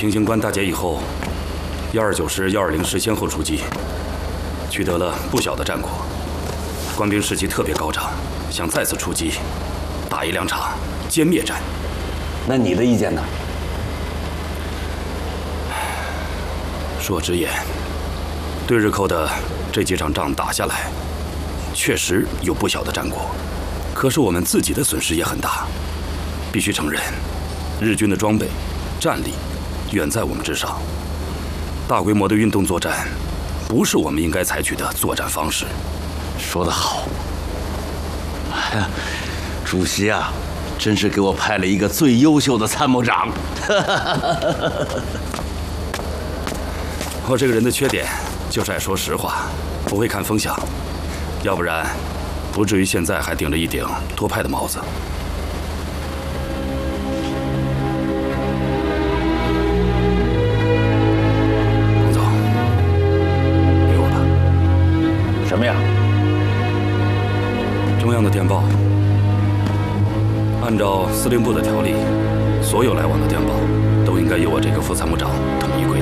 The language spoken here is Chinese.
平型关大捷以后，129师、120师先后出击，取得了不小的战果，官兵士气特别高涨，想再次出击，打一两场歼灭战。 那你的意见呢？ 恕我直言，对日寇的这几场仗打下来，确实有不小的战果，可是我们自己的损失也很大。必须承认，日军的装备、战力远在我们之上。大规模的运动作战，不是我们应该采取的作战方式。 说得好！哎呀，主席啊，真是给我派了一个最优秀的参谋长。 我这个人的缺点就是爱说实话，不会看风向，要不然不至于现在还顶着一顶托派的帽子。王总，给我吧。 什么呀？ 中央的电报，按照司令部的条例，所有来往的电报都应该由我这个副参谋长统一归